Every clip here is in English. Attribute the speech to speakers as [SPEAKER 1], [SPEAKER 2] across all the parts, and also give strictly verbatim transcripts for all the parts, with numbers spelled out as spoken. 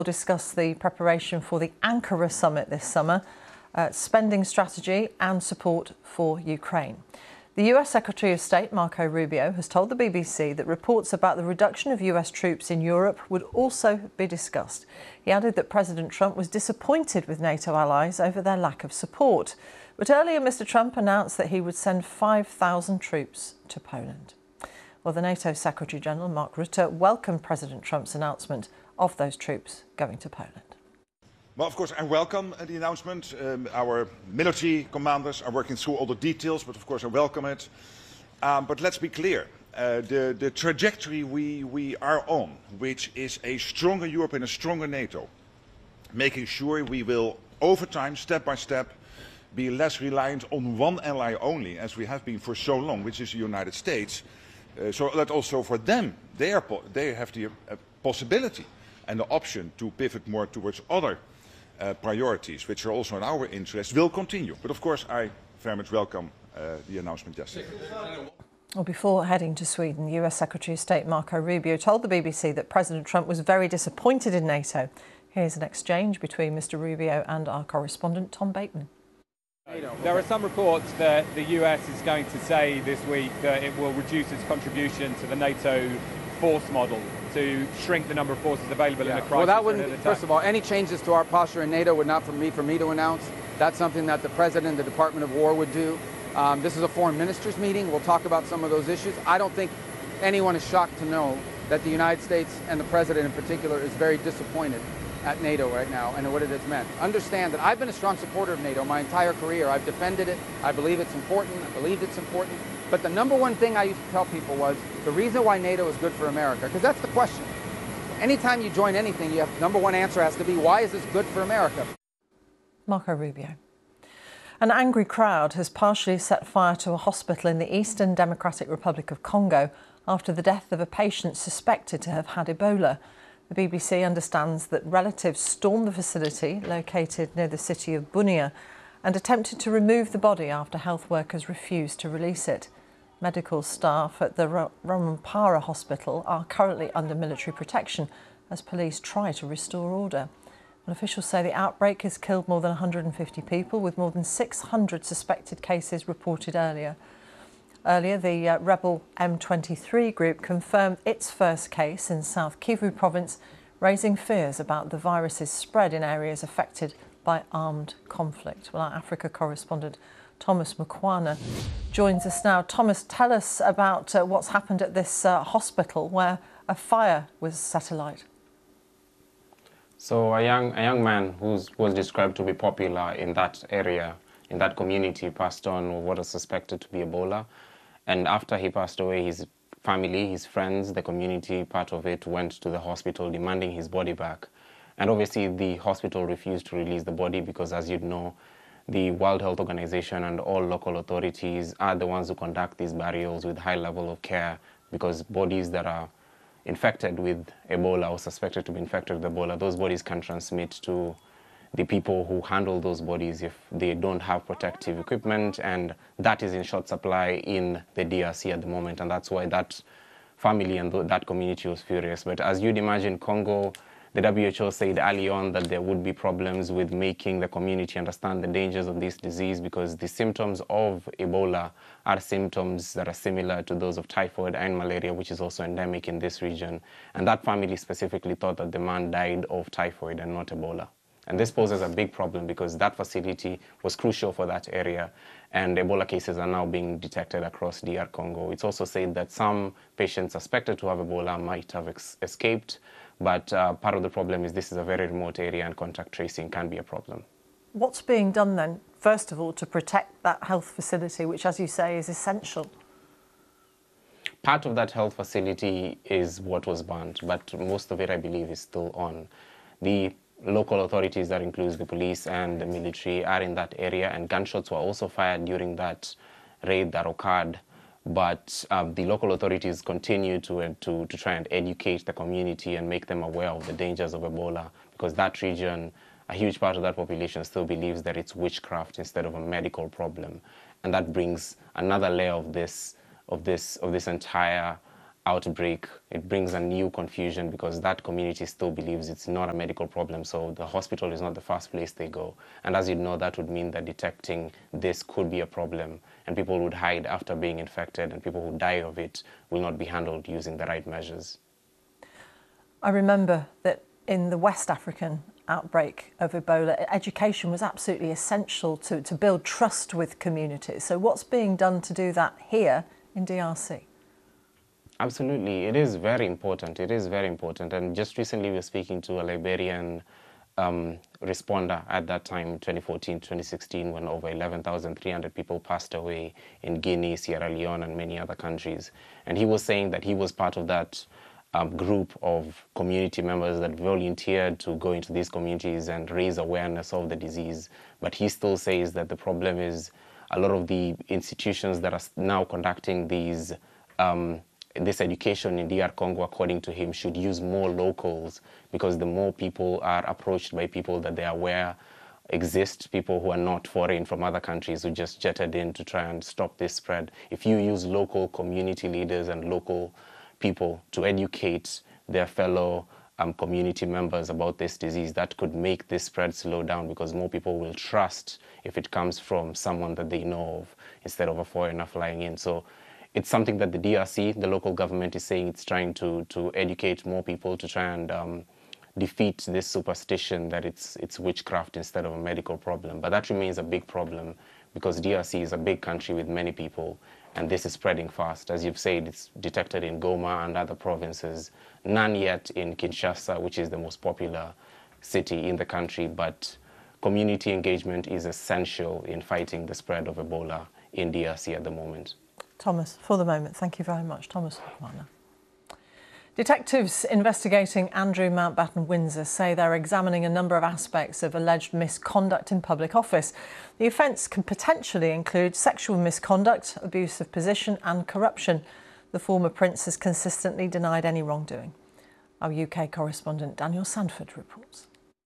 [SPEAKER 1] We'll discuss the preparation for the Ankara summit this summer, uh, spending strategy and support for Ukraine. The U S Secretary of State, Marco Rubio, has told the B B C that reports about the reduction of U S troops in Europe would also be discussed. He added that President Trump was disappointed with NATO allies over their lack of support. But earlier, Mister Trump announced that he would send five thousand troops to Poland. Well, the NATO Secretary-General, Mark Rutte, welcomed President Trump's announcement of those troops going to Poland.
[SPEAKER 2] Well, of course, I welcome uh, the announcement. Um, our military commanders are working through all the details, but of course I welcome it. Um, but let's be clear. Uh, the, the trajectory we, we are on, which is a stronger Europe and a stronger NATO, making sure we will, over time, step by step, be less reliant on one ally only, as we have been for so long, which is the United States. Uh, so that also for them, they, are po they have the uh, possibility and the option to pivot more towards other uh, priorities, which are also in our interest, will continue. But of course, I very much welcome uh, the announcement yesterday.
[SPEAKER 1] Well, before heading to Sweden, U S Secretary of State Marco Rubio told the B B C that President Trump was very disappointed in NATO. Here's an exchange between Mister Rubio and our correspondent, Tom Bateman.
[SPEAKER 3] There are some reports that the U S is going to say this week that it will reduce its contribution to the NATO force model to shrink the number of forces available yeah. in a crisis.
[SPEAKER 4] Well, that wouldn't, first of all, any changes to our posture in NATO would not for me, for me to announce. That's something that the President, the Department of War would do. Um, this is a foreign ministers meeting. We'll talk about some of those issues. I don't think anyone is shocked to know that the United States and the President in particular is very disappointed at NATO right now and what it has meant. Understand that I've been a strong supporter of NATO my entire career. I've defended it. I believe it's important. I believed it's important. But the number one thing I used to tell people was the reason why NATO is good for America, because that's the question. Anytime you join anything, you have number one answer has to be, why is this good for America?
[SPEAKER 1] Marco Rubio. An angry crowd has partially set fire to a hospital in the Eastern Democratic Republic of Congo after the death of a patient suspected to have had Ebola. The B B C understands that relatives stormed the facility located near the city of Bunia and attempted to remove the body after health workers refused to release it. Medical staff at the Rwampara hospital are currently under military protection as police try to restore order. And officials say the outbreak has killed more than one hundred fifty people, with more than six hundred suspected cases reported earlier. Earlier, the uh, rebel M twenty-three group confirmed its first case in South Kivu province, raising fears about the virus's spread in areas affected by armed conflict. Well, our Africa correspondent Thomas Mukwana joins us now. Thomas, tell us about uh, what's happened at this uh, hospital where a fire was set alight.
[SPEAKER 5] So a young, a young man who was described to be popular in that area, in that community, passed on what was suspected to be Ebola. And after he passed away, his family, his friends, the community part of it went to the hospital demanding his body back. And obviously the hospital refused to release the body because, as you'd know, the World Health Organization and all local authorities are the ones who conduct these burials with high level of care, because bodies that are infected with Ebola or suspected to be infected with Ebola, those bodies can transmit to the people who handle those bodies if they don't have protective equipment, and that is in short supply in the D R C at the moment, and that's why that family and that community was furious. But as you'd imagine, Congo, the W H O said early on that there would be problems with making the community understand the dangers of this disease, because the symptoms of Ebola are symptoms that are similar to those of typhoid and malaria, which is also endemic in this region. And that family specifically thought that the man died of typhoid and not Ebola. And this poses a big problem because that facility was crucial for that area, and Ebola cases are now being detected across D R Congo. It's also said that some patients suspected to have Ebola might have ex escaped, but uh, part of the problem is this is a very remote area and contact tracing can be a problem.
[SPEAKER 1] What's being done then, first of all, to protect that health facility, which, as you say, is essential?
[SPEAKER 5] Part of that health facility is what was banned, but most of it, I believe, is still on. The local authorities, that includes the police and the military, are in that area, and gunshots were also fired during that raid that occurred. But um, the local authorities continue to, uh, to, to try and educate the community and make them aware of the dangers of Ebola, because that region, a huge part of that population still believes that it's witchcraft instead of a medical problem. And that brings another layer of this, of this, of this entire outbreak, it brings a new confusion because that community still believes it's not a medical problem, so the hospital is not the first place they go. And as you know, that would mean that detecting this could be a problem, and people would hide after being infected, and people who die of it will not be handled using the right measures.
[SPEAKER 1] I remember that in the West African outbreak of Ebola, education was absolutely essential to, to build trust with communities. So what's being done to do that here in D R C?
[SPEAKER 5] Absolutely, it is very important. It is very important. And just recently we were speaking to a Liberian um, responder at that time, twenty fourteen, twenty sixteen, when over eleven thousand three hundred people passed away in Guinea, Sierra Leone, and many other countries. And he was saying that he was part of that um, group of community members that volunteered to go into these communities and raise awareness of the disease. But he still says that the problem is a lot of the institutions that are now conducting these um, this education in D R Congo, according to him, should use more locals, because the more people are approached by people that they are aware exist, people who are not foreign from other countries who just jetted in to try and stop this spread. If you use local community leaders and local people to educate their fellow um, community members about this disease, that could make this spread slow down, because more people will trust if it comes from someone that they know of instead of a foreigner flying in. So it's something that the D R C, the local government, is saying it's trying to, to educate more people to try and um, defeat this superstition that it's, it's witchcraft instead of a medical problem. But that remains a big problem, because D R C is a big country with many people, and this is spreading fast. As you've said, it's detected in Goma and other provinces, none yet in Kinshasa, which is the most popular city in the country, but community engagement is essential in fighting the spread of Ebola in D R C at the moment.
[SPEAKER 1] Thomas, for the moment, thank you very much. Thomas Hoffmann. Detectives investigating Andrew Mountbatten Windsor say they're examining a number of aspects of alleged misconduct in public office. The offence can potentially include sexual misconduct, abuse of position and corruption. The former prince has consistently denied any wrongdoing. Our U K correspondent Daniel Sandford reports.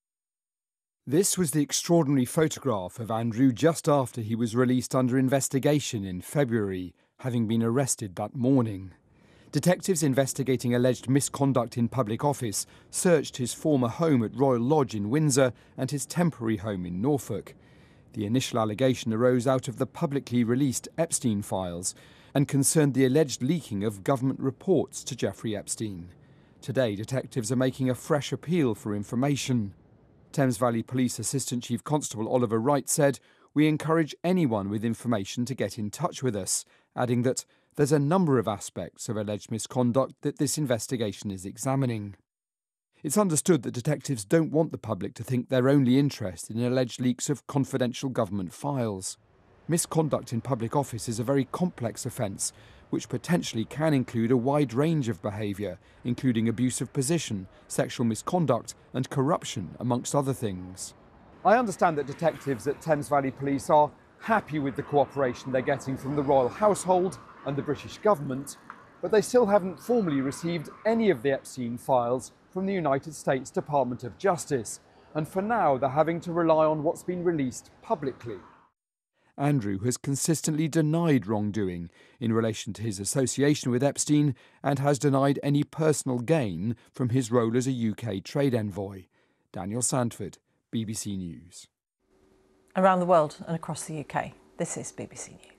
[SPEAKER 6] This was the extraordinary photograph of Andrew just after he was released under investigation in February, having been arrested that morning. Detectives investigating alleged misconduct in public office searched his former home at Royal Lodge in Windsor and his temporary home in Norfolk. The initial allegation arose out of the publicly released Epstein files and concerned the alleged leaking of government reports to Jeffrey Epstein. Today, detectives are making a fresh appeal for information. Thames Valley Police Assistant Chief Constable Oliver Wright said, "We encourage anyone with information to get in touch with us," adding that there's a number of aspects of alleged misconduct that this investigation is examining. It's understood that detectives don't want the public to think they're only interested in alleged leaks of confidential government files. Misconduct in public office is a very complex offence, which potentially can include a wide range of behaviour, including abuse of position, sexual misconduct and corruption, amongst other things. I understand that detectives at Thames Valley Police are happy with the cooperation they're getting from the royal household and the British government, but they still haven't formally received any of the Epstein files from the United States Department of Justice, and for now they're having to rely on what's been released publicly. Andrew has consistently denied wrongdoing in relation to his association with Epstein and has denied any personal gain from his role as a U K trade envoy. Daniel Sandford, B B C News.
[SPEAKER 1] Around the world and across the U K, this is B B C News.